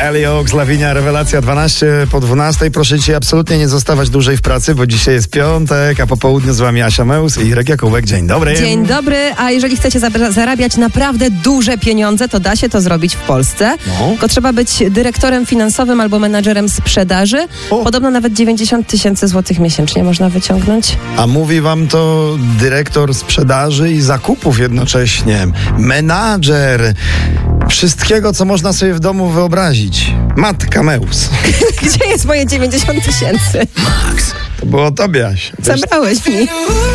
Ellie Oaks, Lavinia, rewelacja 12 po 12. Proszę cię absolutnie nie zostawać dłużej w pracy, bo dzisiaj jest piątek, a po południu z wami Asia Meus i Irek Jakubek. Dzień dobry. Dzień dobry, a jeżeli chcecie zarabiać naprawdę duże pieniądze, to da się to zrobić w Polsce. No. Tylko trzeba być dyrektorem finansowym albo menadżerem sprzedaży. Podobno nawet 90 000 złotych miesięcznie można wyciągnąć. A mówi wam to dyrektor sprzedaży i zakupów jednocześnie. Menadżer. Wszystkiego, co można sobie w domu wyobrazić. Matka Meus. Gdzie jest moje 90 000? To było tobie, Asia. Zabrałeś mi.